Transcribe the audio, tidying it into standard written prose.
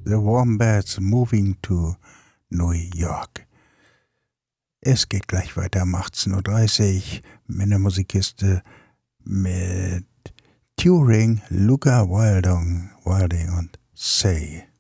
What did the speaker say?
The Wombats Moving to New York. Es geht gleich weiter um 18.30 Uhr. Männermusikkiste mit Turing, Luca Wilding und Say.